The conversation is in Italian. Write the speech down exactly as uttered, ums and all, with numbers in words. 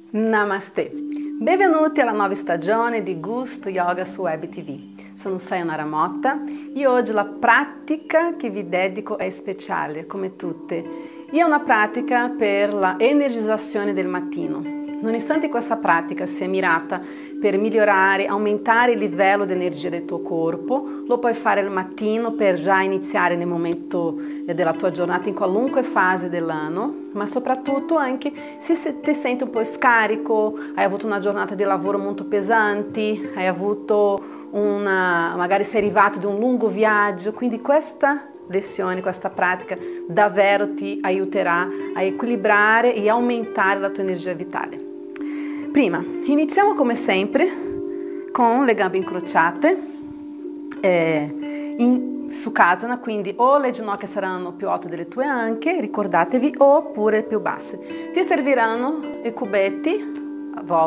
Namaste! Benvenuti alla nuova stagione di Gusto Yoga su Web T V. Sono Sayonara Motta e oggi la pratica che vi dedico è speciale, come tutte. È una pratica per la energizzazione del mattino. Nonostante questa pratica sia mirata per migliorare, aumentare il livello di energia del tuo corpo, lo puoi fare al mattino per già iniziare nel momento della tua giornata in qualunque fase dell'anno, ma soprattutto anche se ti senti un po' scarico, hai avuto una giornata di lavoro molto pesante, hai avuto una, magari sei arrivato di un lungo viaggio, quindi questa lezione, questa pratica davvero ti aiuterà a equilibrare e aumentare la tua energia vitale. Prima, iniziamo come sempre con le gambe incrociate eh, in Sukhasana, quindi o le ginocchia saranno più alte delle tue anche, ricordatevi, oppure più basse. Ti serviranno i cubetti